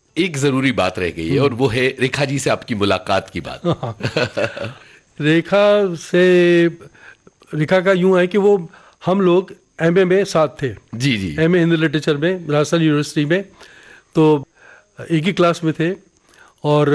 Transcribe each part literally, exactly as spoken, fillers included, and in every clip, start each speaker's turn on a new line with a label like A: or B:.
A: एक जरूरी बात रह गई है और वो है रेखा जी से आपकी मुलाकात की बात।
B: रेखा से रेखा का यूं है कि वो हम लोग एमए में साथ थे।
A: जी जी।
B: एमए हिंदी लिटरेचर में राजस्थान यूनिवर्सिटी में, तो एक ही क्लास में थे और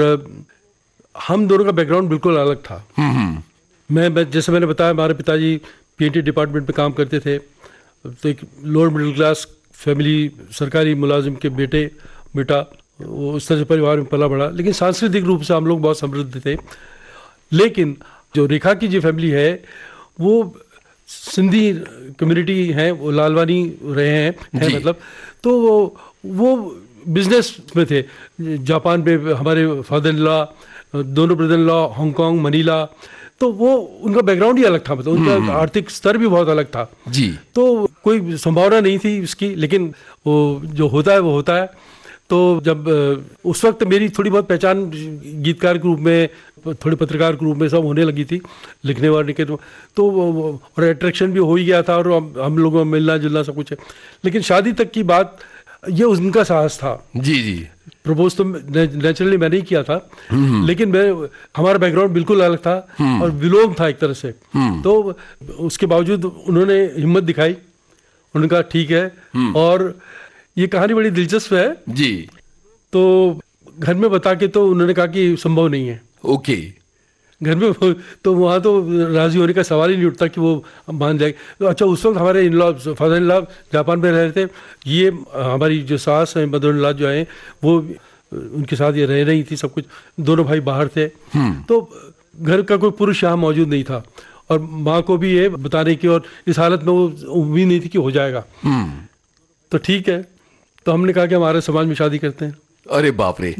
B: हम दोनों का बैकग्राउंड बिल्कुल अलग था। मैं, मैं जैसे मैंने बताया, हमारे पिताजी पीएनटी डिपार्टमेंट में काम करते थे, तो एक लोअर मिडिल क्लास फैमिली, सरकारी मुलाजिम के बेटे बेटा, वो उस तरह से परिवार में पला बड़ा, लेकिन सांस्कृतिक रूप से हम लोग बहुत समृद्ध थे। लेकिन जो रेखा की जो फैमिली है वो सिंधी कम्युनिटी है, वो लालवानी रहे हैं है मतलब, तो वो वो बिजनेस में थे। जापान में हमारे फादर इन लॉ, दोनों brother in law Hong Kong, Manila, तो वो उनका बैकग्राउंड ही अलग था, मतलब उनका आर्थिक स्तर भी बहुत अलग था
A: जी।
B: तो कोई संभावना नहीं थी उसकी, लेकिन वो जो होता है वो होता है। तो जब उस वक्त मेरी थोड़ी बहुत पहचान गीतकार के रूप में, थोड़ी पत्रकार के रूप में सब होने लगी थी, लिखने वाले के, तो और अट्रैक्शन भी हो ही गया था और हम, हम लोगों में मिलना जुलना सब कुछ है। लेकिन शादी तक की बात, ये उनका साहस था। जी जी। प्रपोज तो नेचुरली मैंने ही किया था, लेकिन मैं, हमारा बैकग्राउंड बिल्कुल अलग था और विलोम था एक तरह से। तो उसके बावजूद उन्होंने हिम्मत दिखाई, उन्होंने कहा ठीक है। और ये कहानी बड़ी दिलचस्प है जी। तो घर में बता के तो उन्होंने कहा कि संभव नहीं है। ओके। घर में तो वहाँ तो राजी होने का सवाल ही नहीं उठता कि वो मान जाए। तो अच्छा, उस वक्त हमारे in law, father in law Japan में रह रहे थे, ये हमारी जो सास है, मदर इन लॉ जो है, वो उनके साथ ये रह रही थी, सब कुछ, दोनों भाई बाहर थे, तो घर का कोई पुरुष यहाँ मौजूद नहीं था और माँ को भी ये बताने की, और इस हालत में वो उम्मीद नहीं थी कि हो जाएगा। तो ठीक है, तो हमने कहा कि हमारे समाज में शादी करते हैं। अरे बाप रे।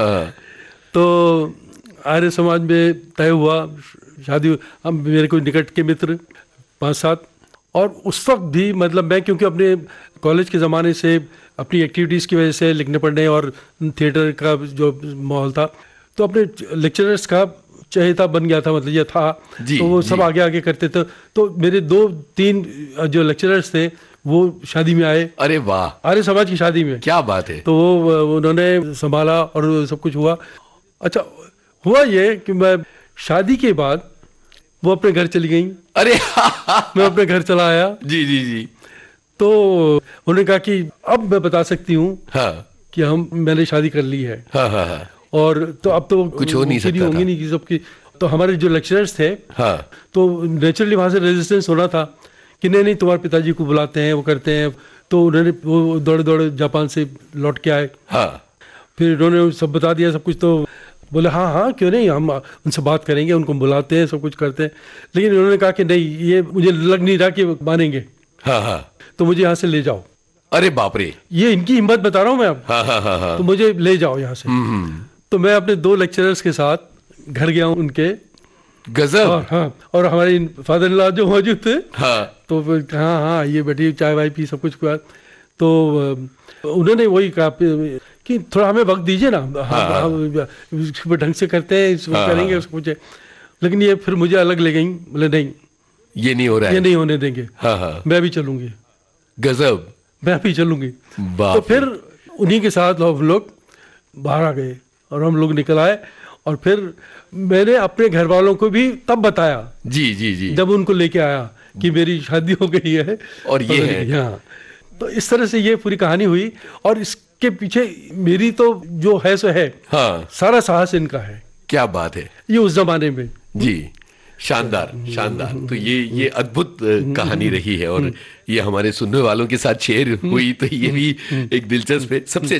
B: तो आर्य समाज में तय हुआ शादी। हम, मेरे कोई निकट के मित्र पांच सात, और उस वक्त भी मतलब मैं, क्योंकि अपने कॉलेज के ज़माने से अपनी एक्टिविटीज़ की वजह से, लिखने पढ़ने और थिएटर का जो माहौल था, तो अपने लेक्चरर्स का चहेता बन गया था, मतलब ये था। तो वो सब आगे आगे करते थे। तो मेरे दो तीन जो लेक्चरर्स थे वो शादी में आए। अरे वाह। आर्य समाज की शादी में, क्या बात है। तो वो उन्होंने संभाला और सब कुछ हुआ। अच्छा, हुआ ये कि मैं शादी के बाद वो अपने घर चली गई। अरे मैं अपने घर चला आया। जी जी जी। तो उन्होंने कहा कि अब मैं बता सकती हूँ हाँ। कि हम मैंने शादी कर ली है। हाँ हाँ हाँ। और तो अब तो कुछ हो नहीं सकता, होंगी नहीं सबकी। तो हमारे जो लेक्चरर्स थे हाँ। तो नेचुरली वहाँ से रेजिस्टेंस होना था कि नहीं नहीं, तुम्हारे पिताजी को बुलाते हैं, वो करते हैं। तो उन्होंने वो दौड़े दौड़े जापान से लौट के आए। हाँ। फिर उन्होंने सब बता दिया सब कुछ। तो बोले हाँ हाँ क्यों नहीं, हम उनसे बात करेंगे, उनको बुलाते हैं, सब कुछ करते हैं। लेकिन उन्होंने कहा कि नहीं, ये मुझे लग नहीं रहा कि मानेंगे। हाँ हाँ। तो मुझे यहाँ से ले जाओ। अरे बाप रे, ये इनकी हिम्मत बता रहा हूँ मैं अब। हाँ हाँ हाँ हाँ। तो मुझे ले जाओ यहाँ से। तो मैं अपने दो लेक्चरर्स के साथ घर गया हूँ उनके। गजब। और, हाँ, और हमारे फादर इन लॉ जो मौजूद थे हाँ। तो हाँ हाँ ये बैठी, चाय वाय पी, सब कुछ किया। तो उन्होंने वही कहा कि थोड़ा हमें वक्त दीजिए ना, हाँ, हाँ, हाँ, ढंग से करते हैं, हाँ, करेंगे उसको कुछ। लेकिन ये फिर मुझे अलग ले गई, बोले नहीं ये नहीं हो रहा है, ये नहीं होने देंगे। हाँ, हाँ, मैं भी चलूंगी। गजब। मैं भी चलूंगी। तो फिर उन्हीं के साथ हम लोग बाहर आ गए और हम लोग निकल आए। और फिर मैंने अपने घर वालों को भी तब बताया। जी जी जी। जब उनको लेके आया कि मेरी शादी हो गई है और ये है यहाँ। तो इस तरह से ये पूरी कहानी हुई। और इसके पीछे मेरी तो जो है सो है हाँ। सारा साहस इनका है। क्या बात है। ये उस जमाने में जी शानदार शानदार। तो ये ये अद्भुत कहानी रही है और ये हमारे सुनने वालों के साथ शेयर हुई, तो ये भी एक दिलचस्प है। सबसे